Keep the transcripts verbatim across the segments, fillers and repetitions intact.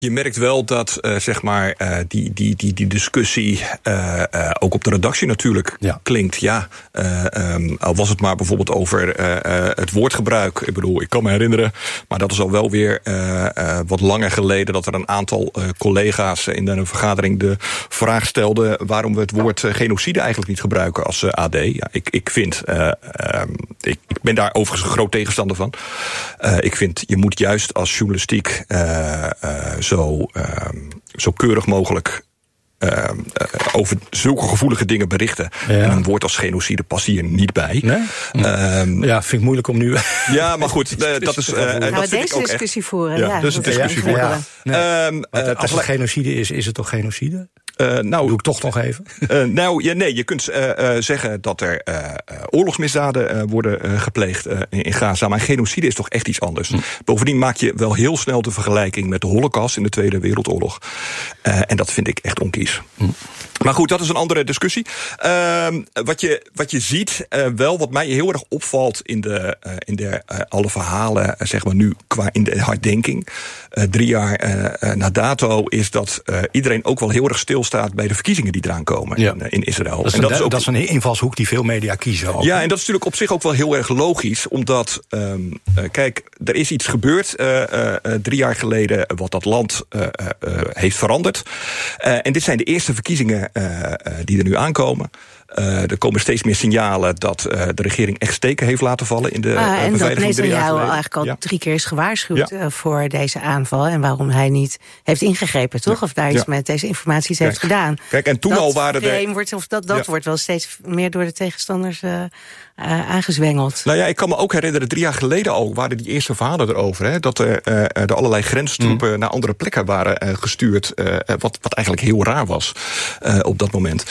Je merkt wel dat uh, zeg maar, uh, die, die, die, die discussie uh, uh, ook op de redactie natuurlijk ja. klinkt. Ja, uh, um, al was het maar bijvoorbeeld over uh, uh, het woordgebruik. Ik bedoel, ik kan me herinneren, maar dat is al wel weer uh, uh, wat langer geleden dat er een aantal uh, collega's in een vergadering de vraag stelden waarom we het woord uh, genocide eigenlijk niet gebruiken als uh, A D. Ja, ik, ik vind, uh, um, ik, ik ben daar overigens een groot tegenstander van. Uh, ik vind, je moet juist als journalistiek uh, uh, zo, uh, zo keurig mogelijk Uh, uh, over zulke gevoelige dingen berichten. Ja. En een woord als genocide past hier niet bij. Nee? Um, ja, vind ik moeilijk om nu... Ja, maar goed, uh, dat is... Uh, nou, dat deze vind ik ook discussie echt, voeren. Ja, ja, dus een discussie ja, voeren. Ja. Nee. Um, uh, als het genocide is, is het toch genocide? Uh, nou, doe ik toch nog even. Uh, nou, ja, nee, je kunt uh, uh, zeggen dat er uh, oorlogsmisdaden uh, worden uh, gepleegd uh, in Gaza. Maar genocide is toch echt iets anders. Hm. Bovendien maak je wel heel snel de vergelijking met de Holocaust in de Tweede Wereldoorlog. Uh, en dat vind ik echt onkies. Hm. Maar goed, dat is een andere discussie. Uh, wat, je, wat je ziet, uh, wel wat mij heel erg opvalt in de, uh, in de uh, alle verhalen, uh, zeg maar nu qua in de herdenking, uh, drie jaar uh, uh, na dato, is dat uh, iedereen ook wel heel erg stilstaat bij de verkiezingen die eraan komen ja. in, uh, in Israël. Dat is, en dat, een, is ook, dat is een invalshoek die veel media kiezen. Ook. Ja, en dat is natuurlijk op zich ook wel heel erg logisch, omdat, um, uh, kijk, er is iets gebeurd uh, uh, drie jaar geleden wat dat land uh, uh, heeft veranderd. Uh, en dit zijn de eerste verkiezingen Uh, uh, die er nu aankomen. Uh, er komen steeds meer signalen dat uh, de regering echt steken heeft laten vallen in de ah, uh, en beveiliging dat Netanyahu eigenlijk al ja. drie keer is gewaarschuwd ja. uh, voor deze aanval en waarom hij niet heeft ingegrepen, toch? Ja. Of daar iets ja. met deze informatie iets heeft gedaan. Kijk, en toen dat al waren er... Wordt, of dat dat ja. wordt wel steeds meer door de tegenstanders uh, uh, aangezwengeld. Nou ja, ik kan me ook herinneren, drie jaar geleden al waren die eerste verhalen erover, hè, dat er uh, de allerlei grenstroepen mm. naar andere plekken waren uh, gestuurd, uh, wat, wat eigenlijk heel raar was uh, op dat moment.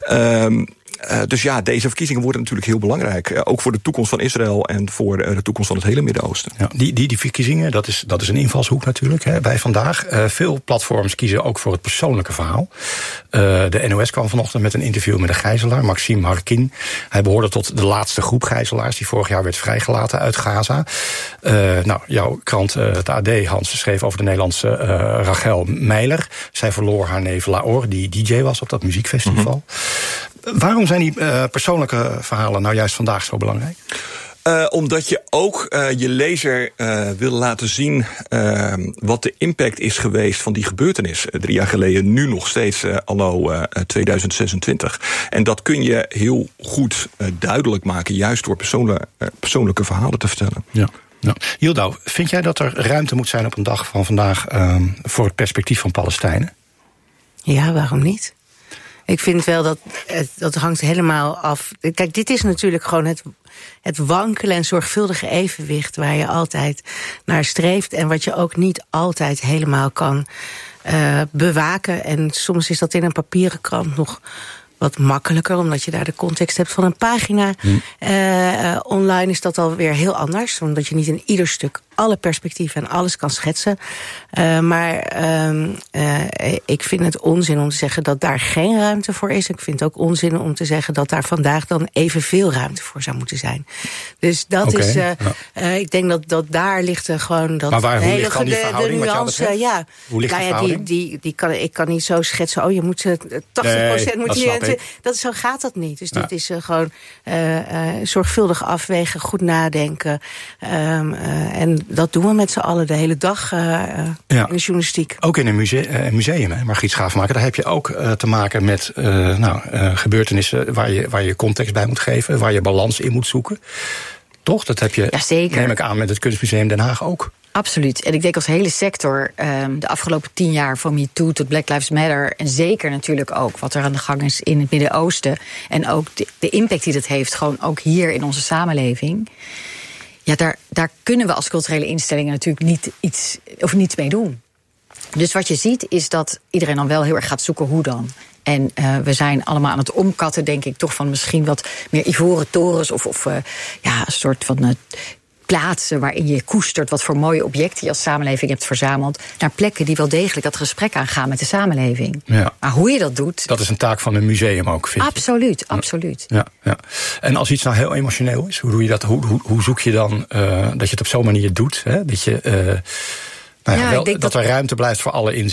Um, Uh, dus ja, deze verkiezingen worden natuurlijk heel belangrijk. Uh, ook voor de toekomst van Israël en voor uh, de toekomst van het hele Midden-Oosten. Ja, die, die, die verkiezingen, dat is, dat is een invalshoek natuurlijk hè, bij vandaag. Uh, veel platforms kiezen ook voor het persoonlijke verhaal. Uh, de N O S kwam vanochtend met een interview met een gijzelaar, Maxime Harkin. Hij behoorde tot de laatste groep gijzelaars die vorig jaar werd vrijgelaten uit Gaza. Uh, nou, jouw krant, uh, het A D, Hans, schreef over de Nederlandse uh, Rachel Meiler. Zij verloor haar neef Laor, die D J was op dat muziekfestival. Mm-hmm. Waarom zijn die uh, persoonlijke verhalen nou juist vandaag zo belangrijk? Uh, omdat je ook uh, je lezer uh, wil laten zien uh, wat de impact is geweest van die gebeurtenis uh, drie jaar geleden, nu nog steeds uh, anno uh, tweeduizend zesentwintig. En dat kun je heel goed uh, duidelijk maken, juist door persoonlijke, uh, persoonlijke verhalen te vertellen. Ja. Nou, Yildau, vind jij dat er ruimte moet zijn op een dag van vandaag uh, voor het perspectief van Palestijnen? Ja, waarom niet? Ik vind wel dat het, dat hangt helemaal af. Kijk, dit is natuurlijk gewoon het, het wankele en zorgvuldige evenwicht waar je altijd naar streeft en wat je ook niet altijd helemaal kan uh, bewaken. En soms is dat in een papieren krant nog wat makkelijker, omdat je daar de context hebt van een pagina. Hmm. Uh, online is dat alweer heel anders, omdat je niet in ieder stuk alle perspectieven en alles kan schetsen. Uh, maar uh, uh, ik vind het onzin om te zeggen dat daar geen ruimte voor is. Ik vind het ook onzin om te zeggen dat daar vandaag dan evenveel ruimte voor zou moeten zijn. Dus dat okay, is, uh, ja. uh, ik denk dat, dat daar ligt er gewoon dat maar waar, hoe hele ligt dan die verhouding, de nuance, wat ja. Hoe ligt nou de ja, verhouding? Die, die, die kan, ik kan niet zo schetsen, oh je moet tachtig procent nee, moet dat je. Ik. Dat, zo gaat dat niet. Dus ja. dit is uh, gewoon uh, uh, zorgvuldig afwegen, goed nadenken. Um, uh, en dat doen we met z'n allen de hele dag uh, ja. in de journalistiek. Ook in een museum, uh, museum hè, Margriet Schaafmaker, daar heb je ook uh, te maken met uh, nou, uh, gebeurtenissen waar je, waar je context bij moet geven, waar je balans in moet zoeken. Toch? Dat heb je, ja, neem ik aan, met het Kunstmuseum Den Haag ook. Absoluut. En ik denk als hele sector um, de afgelopen tien jaar van MeToo tot Black Lives Matter en zeker natuurlijk ook wat er aan de gang is in het Midden-Oosten en ook de, de impact die dat heeft gewoon ook hier in onze samenleving. Ja, daar, daar kunnen we als culturele instellingen natuurlijk niet iets of niets mee doen. Dus wat je ziet is dat iedereen dan wel heel erg gaat zoeken hoe dan. En uh, we zijn allemaal aan het omkatten, denk ik, toch van misschien wat meer ivoren torens of, of uh, ja, een soort van Uh, plaatsen waarin je koestert wat voor mooie objecten je als samenleving hebt verzameld, naar plekken die wel degelijk dat gesprek aangaan met de samenleving. Ja. Maar hoe je dat doet, dat is een taak van een museum ook, vind absoluut, je? absoluut. Ja, ja. En als iets nou heel emotioneel is, hoe doe je dat? Hoe, hoe, hoe zoek je dan uh, dat je het op zo'n manier doet? Hè? Dat je uh, nou ja, ja, wel, dat, dat er ruimte blijft voor alle inzichten.